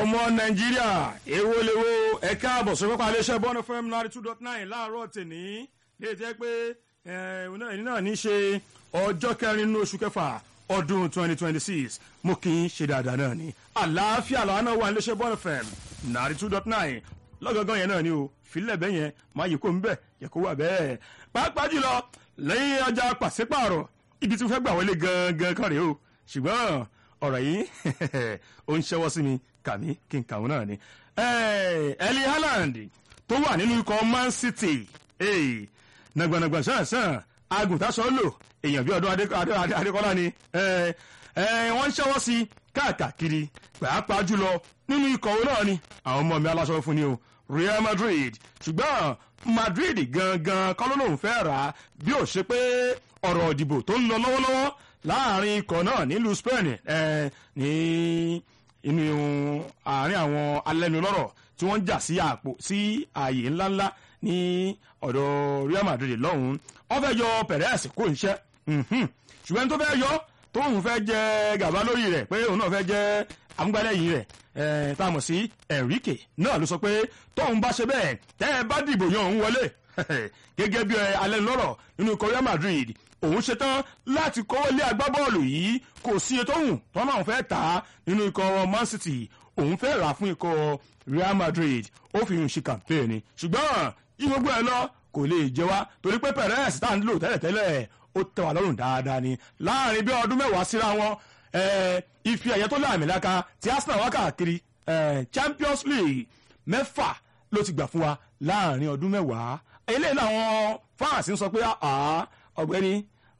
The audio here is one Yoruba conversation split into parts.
ọmọ nàìjíríà èwo lèwo ẹ káàbọ̀ sọ pápá iléeṣẹ́ Bond FM 92.9 láàárọ̀ tèní lè jẹ́ pé ẹni náà ní ṣe ọjọ́ kẹrin nínú oṣù kẹfà ọdún 2026 mo kì í ṣe dáadáa náà ni àlàáfíà làwọn náà wà iléeṣẹ́ Bond FM 92.9 lọ́gọ́gán yẹn náà ni o filẹ̀ bẹ́ẹ̀ yẹn máa yẹ kó ń bẹ̀ yẹ kó wà bẹ́ẹ̀ pàápàá jùlọ lẹ́yìn ọjà pàṣípààrọ̀ ibi tí mo fẹ́ gbà wọlé gangan kan rèé o ṣùgbọ́n ọ̀rọ̀ yìí ó ń ṣẹ́wọ́ sí mi kàmí kí n kàwọn náà ni. Erling Haaland tó wà nínú ikọ̀ Man City nàgbànàgbà sàn agùntàṣọ lò èèyàn bí ọdún Adékọ́lá ni wọ́n ń ṣẹ́wọ́ sí káàkiri pàápàá jùlọ nínú ikọ̀ wo náà ni àwọn ọmọ mi aláṣọ fún ni o Real Madrid ṣùgbọ́n Madrid gangan kọ́ ló lóun fẹ́ rà á bí ó ṣe pé ọ̀rọ̀ ìdìbò tó ń lọ lọ́wọ́lọ́wọ́ láàrin ikọ̀ náà nílùú Spain ní inú àárín àwọn alẹ́nulọ́rọ̀ tí wọ́n ń jà sí ààyè ńláńlá ní ọ̀dọ̀ Real Madrid lọ́hùn-ún wọ́n fẹ́ yọ Perez kó iṣẹ́ ṣùgbọ́n tó fẹ́ yọ tóun fẹ́ jẹ gàba lórí rẹ̀ pé òun náà fẹ́ jẹ amúgbálẹ́yìn rẹ̀ tá a mọ̀ sí Enrique náà ló sọ pé tóun bá ṣe bẹ́ẹ̀ tẹ́ ẹ bá dìbò yan òun wọlé gẹ́gẹ́ bí alẹ́nulọ́rọ̀ nínú ikọ̀ Real Madrid òun ṣetán láti kọ́wọ́ lé agbábọ́ọ̀lù yìí kò sí ètò òun tó náà fẹ́ tà á nínú ikọ̀ Man City òun fẹ́ rà fún ikọ̀ Real Madrid ó fi hùn ṣe kàmpéènì ṣùgbọ́n yí gbogbo ẹ̀ lọ kò lè jẹ wá torí pé Perez tá à ń lò tẹ́lẹ̀tẹ́lẹ̀ ó tẹ́ wà lọ́rùn dáadáa ni láàrin bí ọdún mẹ́wàá síra wọn ife ẹ̀yẹ tó láàmì láka tí Arsenal wá káàkiri Champions League 6 ló ti gbà fún wa láàrin ọdún mẹ́wàá eléyìí làwọn fans ń sọ pé ọ̀gbẹ́ni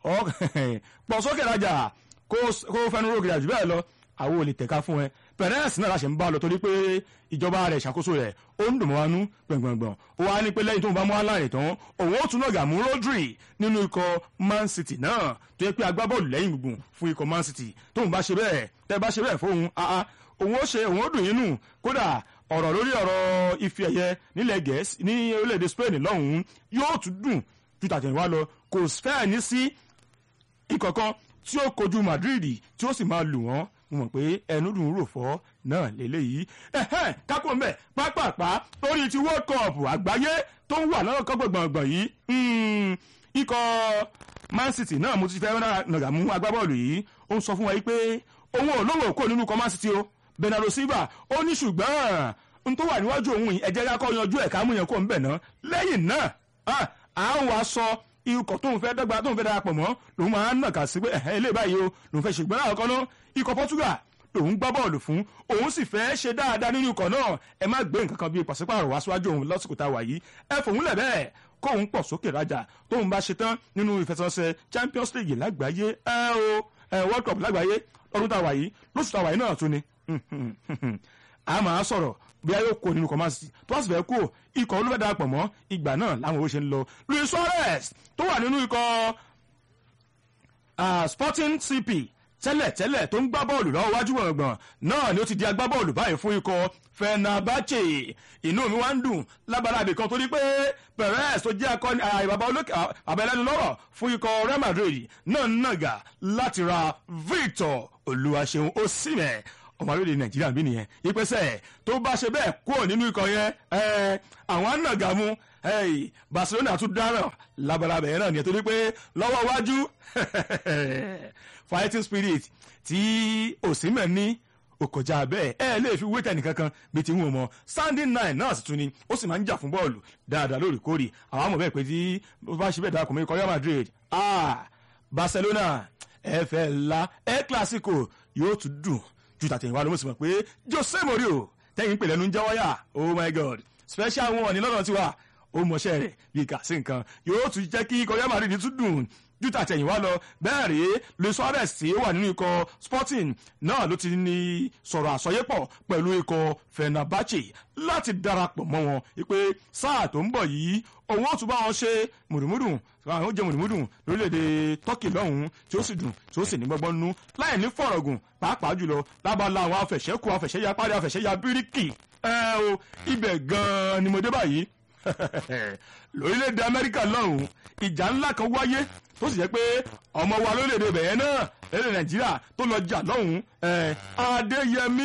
pọ̀ sókè rajà kó fẹnu rògbòdì àjù bẹ́ẹ̀ lọ àwọn ò lè tẹ̀ka fún ẹ Perez náà láṣẹ ń bá lọ torí pé ìjọba rẹ̀ ṣàkóso rẹ̀ ó ń dùn mọ́ wánú gbọ̀ngbọ̀ngbọ̀n ó wá ní pé lẹ́yìn tó ń bá mú aláàrẹ̀ tán òun ó tún náà mú Rodri nínú ikọ̀ Man City náà tó yẹ pé agbábọ́ọ̀lù lẹ́yìn gbùngbùn fún ikọ̀ Man City tóun bá ṣe bẹ́ẹ̀ tẹ́ bá ṣe bẹ́ẹ̀ fóun òun ó dùn yín nù kódà ọ̀rọ̀ lórí ọ̀rọ̀ ife ẹ̀yẹ nílẹ̀ Gẹ̀ẹ́sì ní orílẹ̀-èdè Spain lọ́hùn-ún yóò tún dùn ju tàtẹ̀wá lọ kò fẹ́ẹ̀ ní sí ìkọ̀kan tí ó kojú Madrid tí ó sì máa lù wọ́n mo mọ̀ pé ẹnu dùn rò fọ́ náà lélẹ́yìí kápò mbẹ́ pápápá lórí ti World Cup àgbáyé tó ń wà lọ́wọ́ kọ́gbọ̀ngbọ̀ngbọ̀n yìí ikọ̀ Man City náà mo ti fẹ́ nàgà mú agbábọ́ọ̀lù yìí ó ń sọ fún wa yìí pé òun ò lówó kó nínú ikọ̀ Man City o Bernardo Silva ó ní ṣùgbọ́n n tó wà níwájú òun yìí ẹ̀jẹ̀ yakọ̀ yanjú ẹ̀ ká mú yẹn kó ń bẹ̀ ná lẹ́yìn náà à ń wá sọ ikọ̀ tóun fẹ́ dọ́gba tóun fẹ́ darapọ̀ mọ́ lòun máa ń nàka sí pé ilé báyìí o lòun fẹ́ ṣùgbọ́n àwọn kan náà ikọ̀ Portugal lòun gbá bọ́ọ̀lù fún òun sì fẹ́ ṣe dáadáa nínú ikọ̀ náà ẹ má gbé nǹkan kan bíi pàṣípààrọ̀ wá síwájú òun lásìkò tá a wà yìí ẹ fòun lẹ̀ bẹ́ẹ̀ kóun pọ̀ sókè rajà tóun bá ṣe tán nínú ìfẹsẹ̀wọnsẹ̀ Champions League lágbàáyé World Cup lágbàáyé lọ́dún tá a wà yìí lóṣù tá a wà yìí náà tún ni a máa sọ̀rọ̀ bí a yóò kó nínú kọ́másì tó wá sì fẹ́ kó ikọ̀ olúfẹ́ darapọ̀ mọ́ ìgbà náà láwọn owó ṣe ń lọ Luis Suarez tó wà nínú ikọ̀ Sporting CP tẹ́lẹ̀ tó ń gbá bọ́ọ̀lù lọ́wọ́ wájú gbọ̀ngbọ̀n náà ni ó ti di agbábọ́ọ̀lù báyìí fún ikọ̀ Fenerbahce inú mi wá ń dùn lábala ibì kan torí pé Perez tó jẹ́ akọni bàbá olókè abẹ́lẹ́nu lọ́rọ̀ fún ikọ̀ Real Madrid náà nàgà láti ra Victor Olúwaṣeun Osimhen ọmọ orílẹ̀ Nàìjíríà bí nìyẹn ìpèsè tó bá ṣe bẹ́ẹ̀ kúrò nínú ikọ̀ yẹn àwọn ànàgàmú Barcelona tún dáràn labalábẹ̀ yẹn náà nìyẹn torí pé lọ́wọ́ wájú fighting spirit tí Osimhen ní òkòjà bẹ́ẹ̀ lè fi wétẹ̀ nìkankan bí ti ń wò mọ́ standing nine náà sì tún ni ó sì máa ń jà fún bọ́ọ̀lù dáadáa lóòrèkóòrè àwọn àmọ̀ bẹ́ẹ̀ pé tí ó bá ṣe bẹ́ẹ̀ darapọ̀ mọ́ ikọ̀ Real Madrid Barcelona ẹ̀fẹ̀ ńlá El Clasico yóò tún dùn ju tàtẹ̀yìnwá ló mọ̀ sí mọ̀ pé Jose Mourinho tẹ́yìn pè lẹ́nu ń jẹ́ wáyà oh my god special one ní lọ́dọ̀ tiwa ó mọṣẹ́ rẹ̀ bí kà sí nǹkan yóò tún jẹ́ kí ikọ̀ Real Madrid tún dùn ju tàtẹ̀yìnwá lọ bẹ́ẹ̀ rèé Luis Suarez tí ó wà nínú ikọ̀ Sporting náà ló ti ní sọ̀rọ̀ àsọyépọ̀ pẹ̀lú ikọ̀ Fenerbahce láti darapọ̀ mọ́ wọn wípé sáà tó ń bọ̀ yìí òun ó tún bá wọn ṣe mùdùmùdù àwọn ó jẹ mùdùmùdù lórílẹ̀‐èdè Turkey lọ́hùn-ún tí ó sì dùn tí ó sì ní gbọ́gbọ́n nú láì ní fọ̀rọ̀gùn pàápàá jùlọ lábala àwọn afẹ̀ṣẹ́kù afẹ̀ṣẹ́yà parí afẹ̀ṣẹ́yà bíríkì ibẹ̀ gan-an ni mo dé báyìí lórílẹ̀‐èdè Amẹ́ríkà lọ́hùn-ún ìjà ńlá kan wáyé tó sì jẹ́ pé ọmọ wa lórílẹ̀‐èdè bẹ̀yẹn náà lẹ́lẹ̀ Nàìjíríà tó lọ jà lọ́hùn-ún Adéyẹmí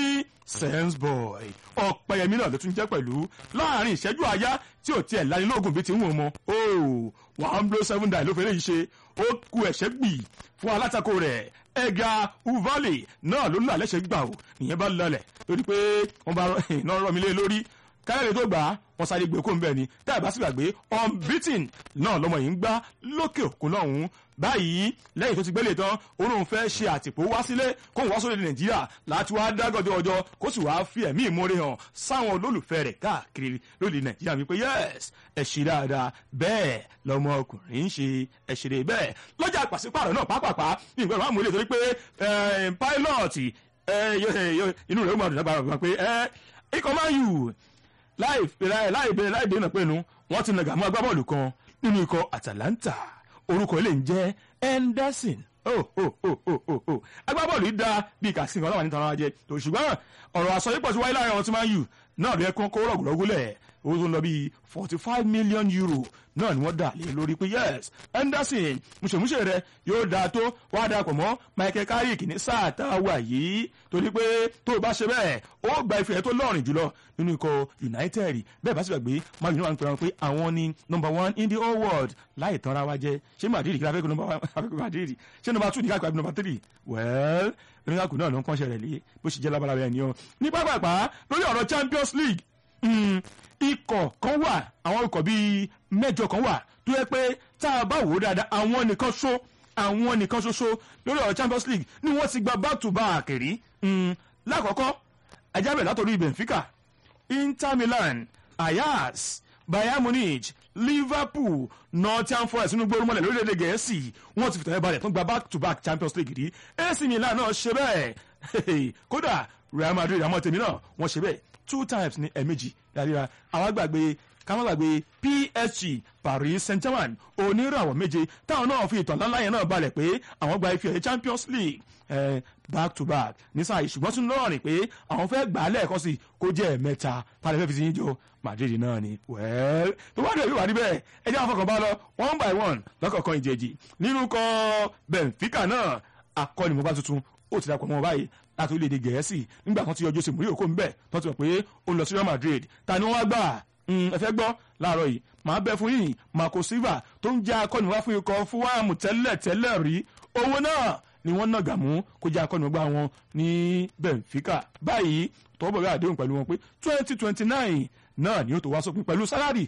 Sainsbury Ọ̀pẹ̀yẹmí náà ló tún jẹ́ pẹ̀lú láàrin ìṣẹ́jú àyá tí ò tiẹ̀ lánilógún bíi ti ń wò mọ́ 107 die ló fẹ́rẹ̀ yìí ṣe ó ku ẹ̀ṣẹ́ gbì fún alátakò rẹ̀ Edgar Uvale náà ló ń là lẹ́sẹ̀ gbà ó ìyẹn bá lọlẹ̀ lórí pé wọ́n bá náà rọ́ mi lé lórí káyọ̀dé tó gbà á wọ́n sáré gbé kó ń bẹ̀ ni táyà bá sì gbàgbé unbeaten náà lọ́mọ yìí ń gbá lókè òkun lọ́hùn-ún báyìí lẹ́yìn tó ti gbélé tán olóhùn fẹ́ ṣe àtìpó wá sílé kóhùn wá sórí Nàìjíríà láti wá dágọ́jọ́ ọjọ́ kó sì wáá fi ẹ̀mí ìmoore hàn sáwọn olólùfẹ́ rẹ̀ káàkiri lórí Nàìjíríà wípé yes ẹ ṣe dáadáa bẹ́ẹ̀ lọ́mọ ọkùnrin ń ṣe ẹ ṣe bẹ́ẹ̀ lọ́jà pàṣípààrọ̀ náà pápápá ní ìgbà ìwà àmúlẹ̀ torí pé pilot inú rẹ̀ ó máa dùn dábàá pé ikọ̀ máa yù láì dènà pẹ̀lú wọ́n ti nàgà mọ́ agbábọ́ọ̀lù kan nínú ikọ̀ Atalanta orúkọ ilé ń jẹ́ Henderson agbábọ́ọ̀lù yìí dá bí kàsí nǹkan ọlọ́wà níta wọn jẹ tó ṣùgbọ́n ọ̀rọ̀ àsọyípọ̀ tí wáyé láàrin àwọn tí máa ń yù náà lóye kó rọ̀gùrọ̀gù lẹ̀ owó tó ń lọ bí 45 million euro náà ni wọ́n dà lé lórí pé yes Henderson múṣemúṣe rẹ yóò dáa tó wá darapọ̀ mọ́ Michael Carrick ní sáà tá a wà yìí torí pé tó o bá ṣe bẹ́ẹ̀ ó gba ife tó lọ́rìn jùlọ nínú ikọ̀ United bẹ́ẹ̀ bá sì gbàgbé máa yìí náà ń pè wọn pé àwọn ni number 1 in the whole world láì tanra wa jẹ́ ṣé Madrid kí la fẹ́ kó number 1 Madrid ṣé number 2 ní ká gba number 3 well oníkàkùn náà ló ń kọ́ṣẹ́ rẹ̀ lé bó ṣe jẹ́ lábala rẹ̀ ni ọ́ ní pápápá lórí ọ̀rọ̀ Champions League ikọ̀ kan wà àwọn ikọ̀ bíi mẹ́jọ kan wà tó yẹ pé tá a bá wò ó dáadáa àwọn nìkan ṣoṣo lórí ọ̀rọ̀ Champions League ni wọ́n ti gba back to back rí lákọ̀ọ́kọ́ ajábẹ̀ látọ̀rí Benfica Inter Milan Ajax Bayern Munich Liverpool Nottingham Forest nínú gbórúmọlẹ̀ lórílẹ̀‐èdè Gẹ̀ẹ́sì wọ́n ti fìtàn balẹ̀ tó ń gba back to back Champions League rí AC Milan náà ṣe bẹ́ẹ̀ kódà Real Madrid àmọ́ tèmi náà wọ́n ṣe bẹ́ẹ̀ 2 times ní ẹ̀ẹ̀mejì dáadáa àwọn gbàgbé PSG Paris Saint-Germain oníràwọ̀ méje táwọn náà fi ìtàn láláyẹn náà balẹ̀ pé àwọn gba ife Champions League back to back nísàyè ṣùgbọ́n tún lọ́rọ̀ rìn pé àwọn fẹ́ gbà á lẹ́ẹ̀kan sí kó jẹ́ ẹ̀mẹ́ta tàbí fẹ́ fi sí yín jọ Madrid náà ni well tó bá dẹ̀ wíwà níbẹ̀ ẹ jẹ́ àwọn fọkànbá lọ 1 by 1 lọ́kọ̀ọ̀kan ìjẹ́jì nínú kọ́ Benfica náà akọ́nimọ̀gbá tuntun ó ti dàpọ̀ mọ́ báyìí láti orílẹ̀-èdè Gẹ̀ẹ́sì nígbà kan tí Jose Mourinho kò ń bẹ̀ tó ti mọ̀ pé ó lọ sí Real Madrid ta ni wọ́n wá gbà ẹ fẹ́ gbọ́ láàárọ̀ yìí màá bẹ fún yìí Marco Silva tó ń jẹ́ akọ́nimọ̀gbá fún ikọ̀ Fulham tẹ́lẹ̀ rí owó náà ni wọ́n nàgà mú kó jẹ́ akọ́nimọ̀gbá wọn ní Benfica báyìí tọ́wọ́ bọ̀wé àdéhùn pẹ̀lú wọn pé 2029 náà ni ó tó wá sópin pẹ̀lú sálárì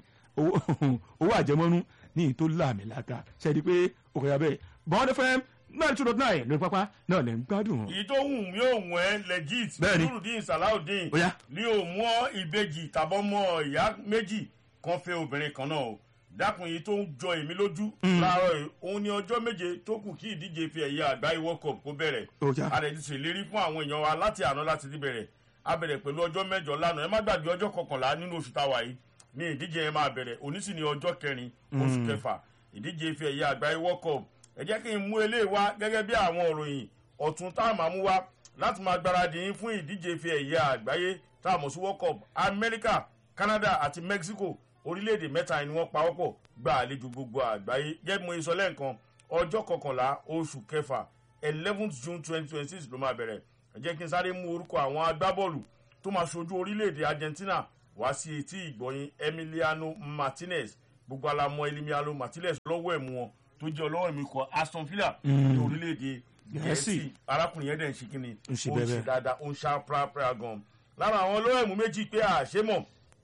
owó àjẹmọ́nú ní ìtò láàmìlàkà ṣẹ́ni pé ó kọjá bẹ́ẹ̀ Bond FM 92.9 lórí pápá náà lè ń gbádùn. èyí tó wù mí ò wọ́n ẹ́ legit Nurudeen Salaudeen ní òmùọ́ ìbejì tàbọ́mọ́ ìyá méjì kan fẹ́ obìnrin kan náà o dákun yìí tó ń jọ èmi lójú láàárọ̀ yìí òun ni ọjọ́ méje tó kù kí ìdíje fi ẹ̀yẹ àgbáyé World Cup kó bẹ̀rẹ̀ a rẹ̀ ti ṣèlérí fún àwọn èèyàn wa láti àná láti ti bẹ̀rẹ̀ a bẹ̀rẹ̀ pẹ̀lú ọjọ́ mẹ́jọ lánàá ẹ má gbàgbé ọjọ́ 11 nínú oṣù táwa yìí ní ìdíje yẹn máa bẹ̀rẹ̀ òní sì ni ọjọ́ 4 oṣù kẹfà ìdíje fi ẹ̀yẹ àgbáyé World Cup ẹ jẹ́ kí n mú eléyìí wá gẹ́gẹ́ bí àwọn òròyìn ọ̀tún tá a máa mú wá láti máa gbáradì yín fún ìdíje ife ẹ̀yẹ àgbáyé tá a mọ̀ sí World Cup Amẹ́ríkà Canada àti Mexico orílẹ̀-èdè mẹ́ta ni wọ́n pawọ́pọ̀ gba àlejò gbogbo àgbáyé jẹ́ mo sọ lẹ́ǹkan ọjọ́ 11 oṣù kẹfà 11th June 2026 ló máa bẹ̀rẹ̀ ẹ jẹ́ kí n sáré mú orúkọ àwọn agbábọ́ọ̀lù tó máa ṣojú orílẹ̀-èdè Argentina wá sí etí ìgbọ̀yìn Emiliano Martinez gbogbo alamọ Emiliano Martinez lọ́wọ́ ẹ̀mú wọn tó jẹ́ ọlọ́wọ́ mi kọ Aston Villa ní orílẹ̀-èdè Gẹ̀ẹ́sì arákùnrin yẹn dẹ̀ ń ṣe kí ni ó ń ṣe dáadáa ó ń ṣá pàápàá gan lára àwọn ọlọ́wọ́ ẹ̀mú méjì pé àṣemọ̀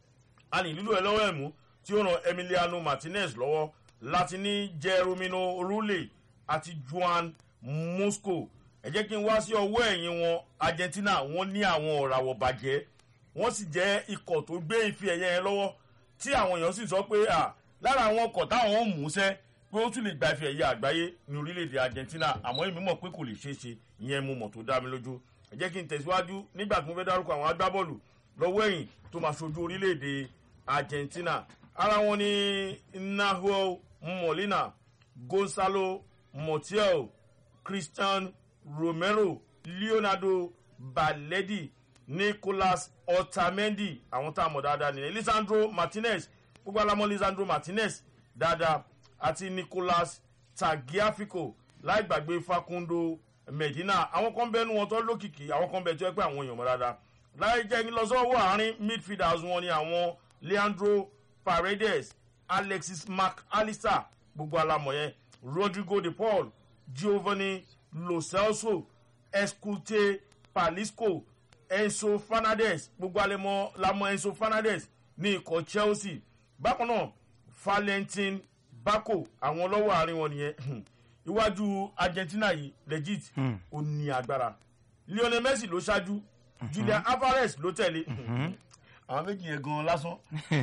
a ní lílo ẹ̀ lọ́wọ́ ẹ̀mú tí ó ran Emiliano Martinez lọ́wọ́ láti ní Jeromino Rulli àti Juan Mosco ẹ jẹ́ kí n wá sí ọwọ́ ẹ̀yìn wọn Argentina wọ́n ní àwọn ọ̀ràwọ̀ bàjẹ́ wọ́n sì jẹ́ ikọ̀ tó gbé ife ẹ̀yẹ yẹn lọ́wọ́ tí àwọn èèyàn sì sọ pé lára àwọn ọkọ̀ táwọn ò mú sẹ́ pé ó tún lè gba ife ẹ̀yẹ àgbáyé ní orílẹ̀-èdè Argentina àmọ́ èmi mọ̀ pé kò lè ṣeé ṣe ìyẹn mo mọ̀ tó dá mi lójú ẹ jẹ́ kí n tẹ̀síwájú nígbà tí mo fẹ́ dárúkọ àwọn agbábọ́ọ̀lù lọ́wọ́ ẹ̀yìn tó máa ṣojú orílẹ̀-èdè Argentina ara wọn ni Nahuel Molina Gonzalo Montiel Christian Romero Leonardo Baledi Nicolas Otamendi àwọn tá a mọ̀ dáadáa nìyẹn Lisandro Martinez gbogbo alamọ Lisandro Martinez dáadáa àti Nicolas Tagliafico láì gbàgbé Facundo Medina àwọn kan bẹ́ẹ̀ nu wọn tó lókìkí àwọn kan bẹ́ẹ̀ tó yẹ pé àwọn èèyàn mọ̀ dáadáa láì jẹ́ kí lọ sọ́wọ́ àárín midfielders wọn ni àwọn Leandro Paredes, Alexis McAllister gbogbo alamọ̀ yẹn, Rodrigo de Paul, Giovanni Lo Celso, Escute Palisco, Enzo Fernandez gbogbo alamọ̀ Enzo Fernandez ní ikọ̀ Chelsea. Bákan náà Valentin Bako àwọn lọ́wọ́ àárín wọn nìyẹn. Iwájú Argentina yìí legit ó ní agbára. Lionel Messi ló ṣáájú, Julian Alvarez ló tẹ̀lé. Àwọn méjì yẹn gan lásán.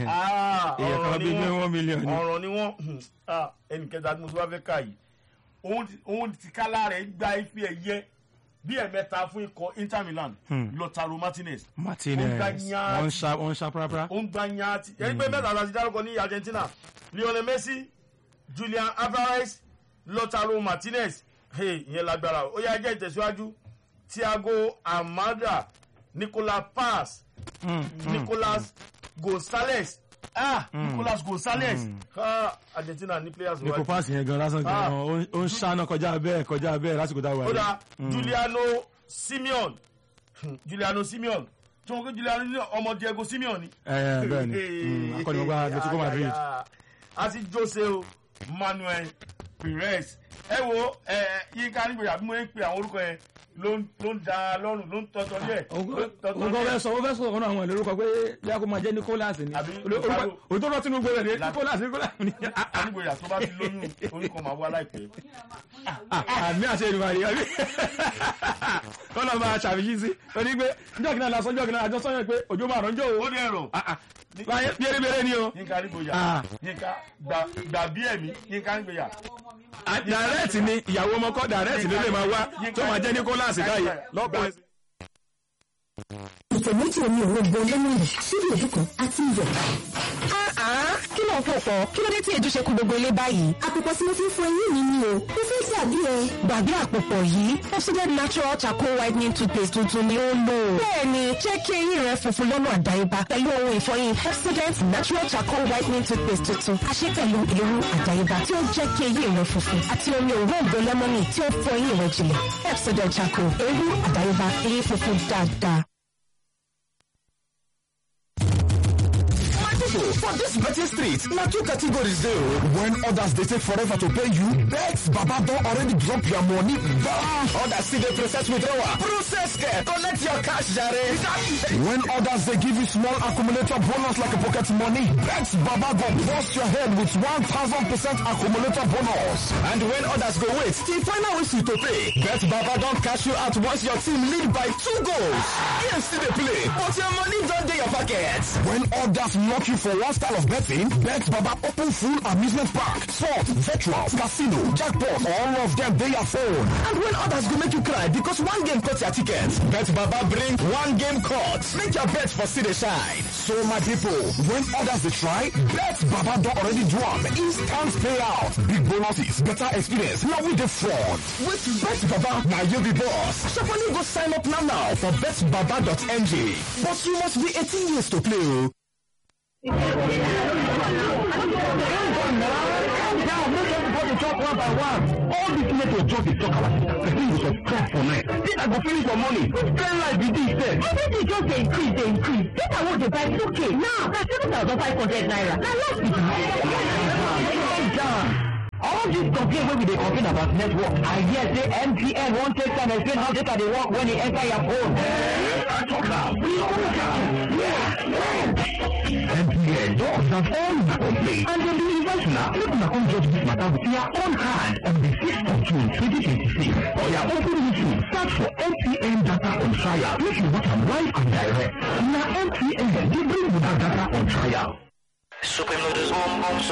Ọ̀rọ̀ ni wọ́n ẹnìkẹta tí mo ti wá fẹ́ ká yìí. Òun ti kálá rẹ̀ gba ife ẹ̀yẹ bí ẹ̀mẹ́ta fún ikọ̀ Inter Milan. Lautaro Martinez. Wọ́n ṣá pàápàá. Ó ń gba yan ti. Ẹni pé mẹ́ta láti dárúkọ ní Argentina. Lionel Messi, Julian Alvarez, Lautaro Martinez. Ìyẹn lágbára. Ó yá jẹ́ ìtẹ̀síwájú. Thiago Almada, Nicolas Paz, Nicolas Gonzalez. Nicolas Gonzalez. Argentina ní players. Nicolas Paz yẹn gan lásán gan ó ń ṣáná kọjá bẹ́ẹ̀ lásìkò dáwà. Ó dà Juliano Simeone. Tí wọ́n kó Juliano ní ọmọ Diego Simeone ni. Bẹ́ẹ̀ni akọ́nimọ̀gbá Atletico Madrid. Àti Jose Manuel Perez. Ẹ wo Yínká Nígboyà bí mo ń pe àwọn orúkọ yẹn ló ń da lọ́rùn ló ń tọ́tọ́ díẹ̀. Ó fẹ́ sọ ọ̀nà àwọn ìlú orúkọ pé bí a kò máa jẹ́ Nicolas ni. Òtítọ́ tí mo gbé rẹ̀ Nicolas ni. Nígboyà tó bá ti lóyún orúkọ máa wá láìpẹ́. Àmì àṣẹ ìrìnàrí àbí kọ́nà máa ṣàfihàn sí oní pé njọ́ kìnnà lásán njọ́ kìnnà àjọ sọ́yìn pé òjò máa rán jọ́ o. Ó ní ẹ̀rọ. Bẹ́ẹ̀rẹ̀ ni o. Yínká Nígboyà. Yínká gbà bí ẹ̀mí Yínká Nígboyà. Direct ni ìyàwó ọmọkọ direct ló lè máa wá tó máa jẹ́ Nicolas báyìí lọ́pọ̀. Ìfẹ̀ méjì omi òrombo lẹ́nu yìí síbi òdùkọ̀ àti iyọ̀. Kí ló ń pọ̀pọ̀? Kí ló dé tí èdè ṣe kú gbogbo ilé báyìí? Àpòpọ̀ tí mo fi ń fọ eyín mi ni o. Mo fẹ́ dàbí ẹ. Gbàgbé àpòpọ̀ yìí. Pepsodent Natural Charcoal Whitening Toothpaste tuntun ni ó lò. Bẹ́ẹ̀ni, jẹ́ kí eyín rẹ funfun lọ́nà àdáyébá pẹ̀lú ohun ìfọyín Pepsodent Natural Charcoal Whitening Toothpaste tuntun. A ṣe pẹ̀lú irú àdáyébá tí ó jẹ́ kí eyín rẹ funfun àti omi òróǹbó lẹ́mọ́nì tí ó fọ eyín rẹ jìnlẹ̀. Pepsodent Charcoal, irú àdáyébá, eyín funfun dáadáa. For this betting street, na two categories dey o. When others dey take forever to pay you, Bet Baba don already drop your money. Others still dey process withdrawal. Process care, collect your cash jare. When others dey give you small accumulator bonus like a pocket money, Bet Baba go burst your head with 1000% accumulator bonus. And when others go wait till final whistle to pay, Bet Baba don cash you out once your team lead by 2 goals. Yes, still dey play, but your money don dey your pocket. When others knock you for one style of betting, Bet Baba open full amusement park, sport, virtual, casino, jackpot, all of them dey your phone. And when others go make you cry because one game cut your ticket, Bet Baba bring one game cut. Make your bet for see the shine. So my people, when others dey try, Bet Baba don already do am. Instant payout, big bonuses, better experience. Now we dey front. With Bet Baba, now you be boss. Sharply go sign up now for betbaba.ng. But you must be 18 years to play. Calm down, make everybody talk one by one. All these people just dey talk about it. The thing is subscribe for night. Then I go finish your money. Spend life with this then. Everything just dey increase. Then I want to buy 2K. Now, na 7,500 naira. Na last week. All this complaint wey we dey complain about network, I hear say MTN wan take time explain how data dey work when e enter your phone. MTN don observe all the complaints and dem dey invite una make una come judge this matter with your own hand on the 6th of June 2026. Oya open YouTube, search for MTN data on trial. Make you watch am live and direct. Na MTN dey bring una data on trial.